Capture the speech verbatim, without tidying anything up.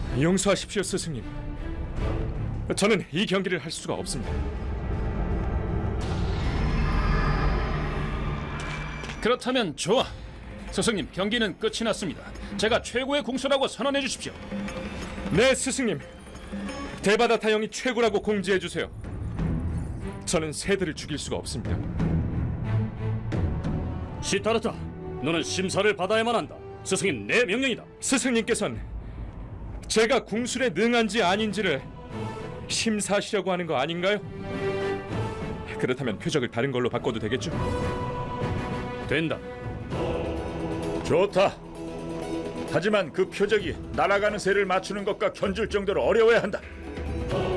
용서하십시오, 스승님. 저는 이 경기를 할 수가 없습니다. 그렇다면 좋아. 스승님, 경기는 끝이 났습니다. 제가 최고의 궁수라고 선언해 주십시오. 네, 스승님. 데바다타 형이 최고라고 공지해 주세요. 저는 새들을 죽일 수가 없습니다. 시타르타, 너는 심사를 받아야만 한다. 스승님, 내 명령이다. 스승님께서는 제가 궁술에 능한지 아닌지를 심사하시려고 하는 거 아닌가요? 그렇다면 표적을 다른 걸로 바꿔도 되겠죠? 된다. 좋다. 하지만 그 표적이 날아가는 새를 맞추는 것과 견줄 정도로 어려워야 한다.